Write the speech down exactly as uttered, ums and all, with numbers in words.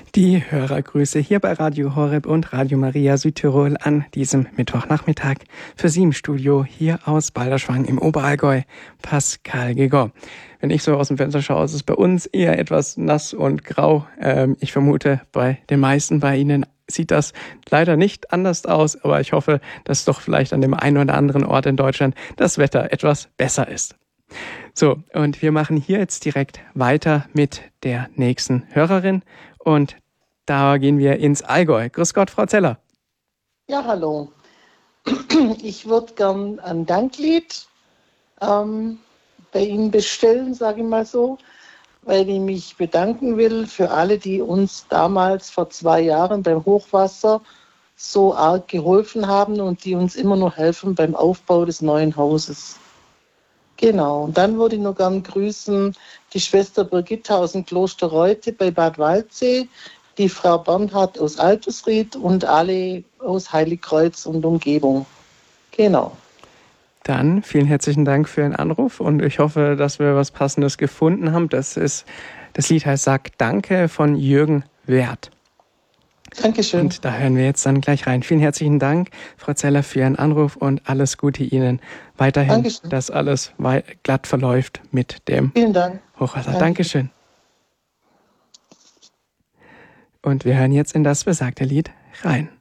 Die Hörergrüße hier bei Radio Horeb und Radio Maria Südtirol an diesem Mittwochnachmittag. Für Sie im Studio hier aus Balderschwang im Oberallgäu, Pascal Gigor. Wenn ich so aus dem Fenster schaue, ist es bei uns eher etwas nass und grau. Ähm, ich vermute, bei den meisten bei Ihnen sieht das leider nicht anders aus, aber ich hoffe, dass doch vielleicht an dem einen oder anderen Ort in Deutschland das Wetter etwas besser ist. So, und wir machen hier jetzt direkt weiter mit der nächsten Hörerin und da gehen wir ins Allgäu. Grüß Gott, Frau Zeller. Ja, hallo. Ich würde gern ein Danklied ähm, bei Ihnen bestellen, sage ich mal so, weil ich mich bedanken will für alle, die uns damals vor zwei Jahren beim Hochwasser so arg geholfen haben und die uns immer noch helfen beim Aufbau des neuen Hauses. Genau, und dann würde ich noch gern grüßen die Schwester Brigitta aus dem Kloster Reute bei Bad Waldsee, die Frau Bernhard aus Altersried und alle aus Heiligkreuz und Umgebung. Genau. Dann vielen herzlichen Dank für den Anruf und ich hoffe, dass wir was Passendes gefunden haben. Das ist, das Lied heißt Sag Danke von Jürgen Werth. Dankeschön. Und da hören wir jetzt dann gleich rein. Vielen herzlichen Dank, Frau Zeller, für Ihren Anruf und alles Gute Ihnen weiterhin, Dankeschön. Dass alles glatt verläuft mit dem Vielen Dank. Hochwasser. Danke. Dankeschön. Und wir hören jetzt in das besagte Lied rein.